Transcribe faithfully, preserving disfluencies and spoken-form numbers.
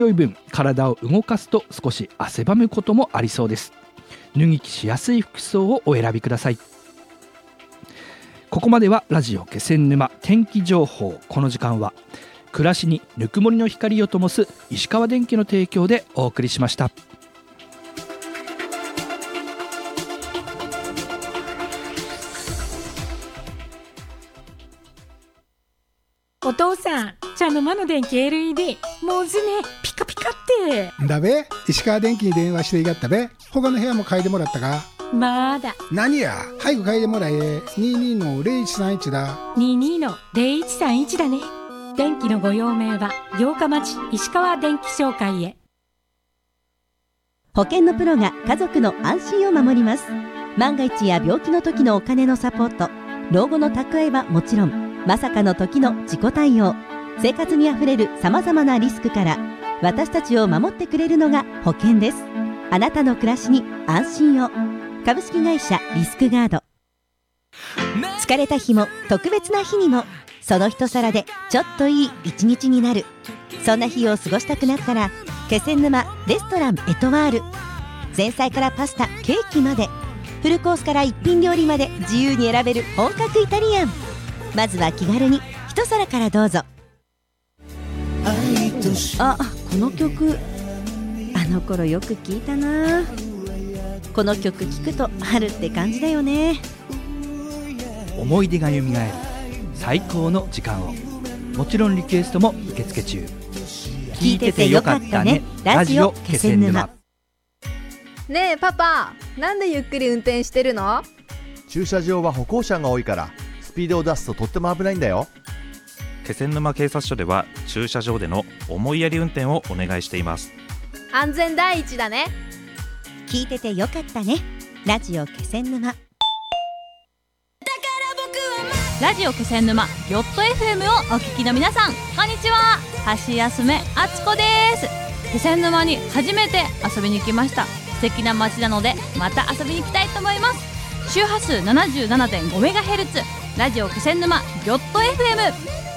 良い分、体を動かすと少し汗ばむこともありそうです。脱ぎ着しやすい服装をお選びください。ここまではラジオ気仙沼天気情報。この時間は暮らしにぬくもりの光を灯す石川電機の提供でお送りしました。 お父さん、茶の間の電気 エルイーディー もうずねピカピカってだべ、石川電機に電話していがったべ。他の部屋も嗅いでもらったか。 まだ。 何や、早く嗅いでもらえ。にじゅうにのゼロいちさんいちだ。 にじゅうにのゼロいちさんいちだね。電気のご用命は八日町石川電気商会へ。 保険のプロが家族の安心を守ります。万が一や病気の時のお金のサポート、老後の蓄えはもちろん、まさかの時の自己対応、生活にあふれるさまざまなリスクから私たちを守ってくれるのが保険です。あなたの暮らしに安心を。株式会社リスクガード。疲れた日も特別な日にも、その一皿でちょっといい一日になる。そんな日を過ごしたくなったら気仙沼レストランエトワール。前菜からパスタ、ケーキまで、フルコースから一品料理まで自由に選べる本格イタリアン。まずは気軽に一皿からどうぞ。あ、この曲あの頃よく聞いたな。この曲聴くと春って感じだよね。 思い出がよみがえる最高の時間を。もちろんリクエストも受付中。聞いててよかったね、ラジオ気仙沼。 ねえパパ、なんでゆっくり運転してるの？ 駐車場は歩行者が多いからスピードを出すととっても危ないんだよ。 気仙沼警察署では駐車場での思いやり運転をお願いしています。 安全第一だね。 聞いててよかったね、ラジオ気仙沼。 ラジオ気仙沼ヨット エフエム をお聞きの皆さん、こんにちは。橋休めあつこです。気仙沼に初めて遊びに来ました。素敵な街なのでまた遊びに行きたいと思います。周波数 ななじゅうななてんごメガヘルツ ラジオ気仙沼ヨット エフエム。